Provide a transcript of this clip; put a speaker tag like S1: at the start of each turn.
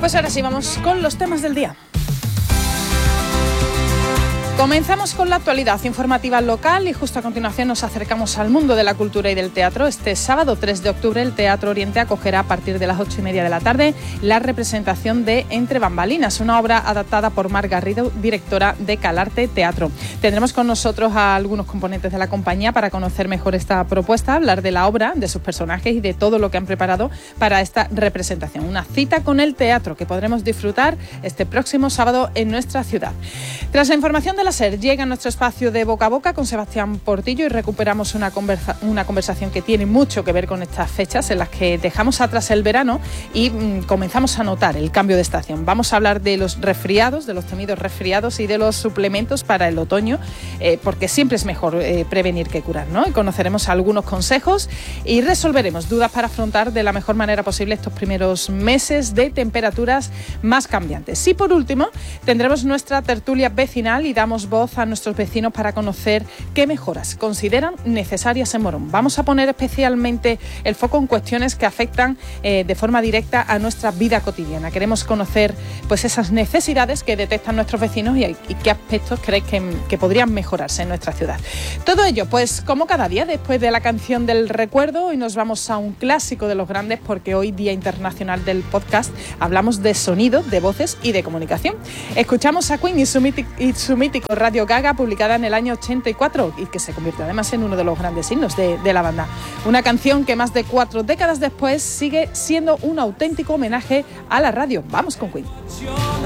S1: Pues ahora sí, vamos con los temas del día. Comenzamos con la actualidad informativa local y justo a continuación nos acercamos al mundo de la cultura y del teatro. Este sábado 3 de octubre el Teatro Oriente acogerá a partir de las 8:30 de la tarde la representación de Entre Bambalinas, una obra adaptada por Mar Garrido, directora de Calarte Teatro. Tendremos con nosotros a algunos componentes de la compañía para conocer mejor esta propuesta, hablar de la obra, de sus personajes y de todo lo que han preparado para esta representación. Una cita con el teatro que podremos disfrutar este próximo sábado en nuestra ciudad. Tras la información de la SER, llega a nuestro espacio de Boca a Boca con Sebastián Portillo y recuperamos una conversación que tiene mucho que ver con estas fechas en las que dejamos atrás el verano y comenzamos a notar el cambio de estación. Vamos a hablar de los resfriados, de los temidos resfriados y de los suplementos para el otoño, porque siempre es mejor prevenir que curar, ¿no? Y conoceremos algunos consejos y resolveremos dudas para afrontar de la mejor manera posible estos primeros meses de temperaturas más cambiantes. Y por último, tendremos nuestra tertulia vecinal y damos voz a nuestros vecinos para conocer qué mejoras consideran necesarias en Morón. Vamos a poner especialmente el foco en cuestiones que afectan de forma directa a nuestra vida cotidiana. Queremos conocer pues esas necesidades que detectan nuestros vecinos y qué aspectos creéis que podrían mejorarse en nuestra ciudad. Todo ello, pues como cada día, después de la canción del recuerdo, hoy nos vamos a un clásico de los grandes porque hoy, Día Internacional del Podcast, hablamos de sonido, de voces y de comunicación. Escuchamos a Queen y su mítico Radio Gaga, publicada en el año 84 y que se convierte además en uno de los grandes himnos de la banda. Una canción que más de 4 décadas después sigue siendo un auténtico homenaje a la radio. Vamos con Queen.